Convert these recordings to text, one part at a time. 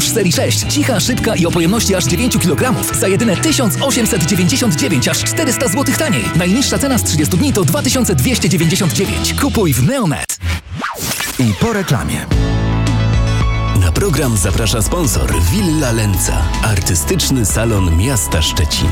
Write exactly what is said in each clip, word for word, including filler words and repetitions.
Bosch serii sześć. Cicha, szybka i o pojemności aż dziewięć kilogramów. Za jedyne tysiąc osiemset dziewięćdziesiąt dziewięć, aż czterysta złotych taniej. Najniższa cena z trzydziestu dni to dwa tysiące dwieście dziewięćdziesiąt dziewięć. Kupuj w Neonet. I po reklamie. Na program zaprasza sponsor Villa Lenca, artystyczny salon miasta Szczecin.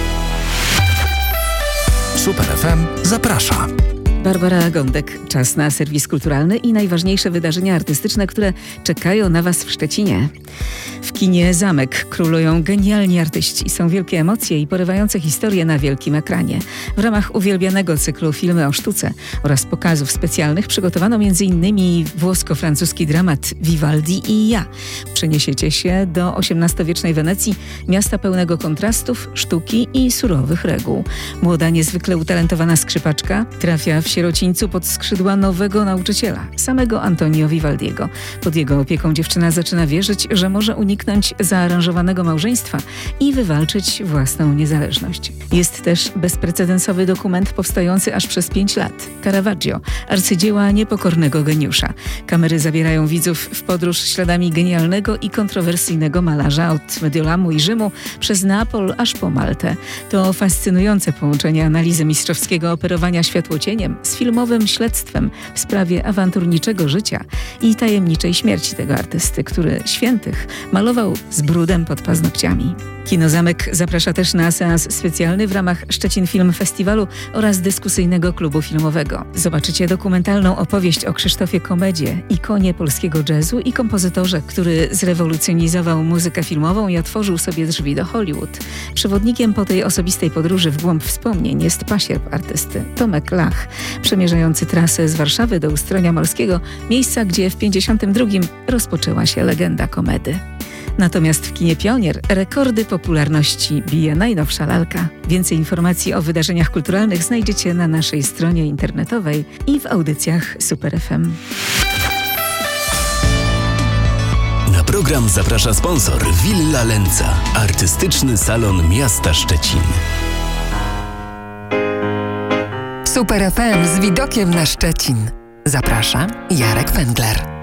Super F M zaprasza. Barbara Gądek. Czas na serwis kulturalny i najważniejsze wydarzenia artystyczne, które czekają na Was w Szczecinie. W kinie Zamek królują genialni artyści. Są wielkie emocje i porywające historie na wielkim ekranie. W ramach uwielbianego cyklu Filmy o sztuce oraz pokazów specjalnych przygotowano m.in. włosko-francuski dramat Vivaldi i ja. Przeniesiecie się do osiemnastowiecznej Wenecji, miasta pełnego kontrastów, sztuki i surowych reguł. Młoda, niezwykle utalentowana skrzypaczka trafia w sierocińcu pod skrzydła nowego nauczyciela, samego Antonio Vivaldiego. Pod jego opieką dziewczyna zaczyna wierzyć, że może uniknąć zaaranżowanego małżeństwa i wywalczyć własną niezależność. Jest też bezprecedensowy dokument powstający aż przez pięć lat. Caravaggio, arcydzieła niepokornego geniusza. Kamery zabierają widzów w podróż śladami genialnego i kontrowersyjnego malarza od Mediolamu i Rzymu przez Neapol aż po Maltę. To fascynujące połączenie analizy mistrzowskiego operowania światłocieniem z filmowym śledztwem w sprawie awanturniczego życia i tajemniczej śmierci tego artysty, który świętych malował z brudem pod paznokciami. Kino Zamek zaprasza też na seans specjalny w ramach Szczecin Film Festiwalu oraz dyskusyjnego klubu filmowego. Zobaczycie dokumentalną opowieść o Krzysztofie Komedzie, ikonie polskiego jazzu i kompozytorze, który zrewolucjonizował muzykę filmową i otworzył sobie drzwi do Hollywood. Przewodnikiem po tej osobistej podróży w głąb wspomnień jest pasierb artysty Tomek Lach, przemierzający trasę z Warszawy do Ustronia Morskiego, miejsca, gdzie w pięćdziesiątym drugim rozpoczęła się legenda komedy. Natomiast w kinie Pionier rekordy popularności bije najnowsza lalka. Więcej informacji o wydarzeniach kulturalnych znajdziecie na naszej stronie internetowej i w audycjach Super F M. Na program zaprasza sponsor Villa Lenca, artystyczny salon miasta Szczecin. Super F M z widokiem na Szczecin. Zaprasza Jarek Węgler.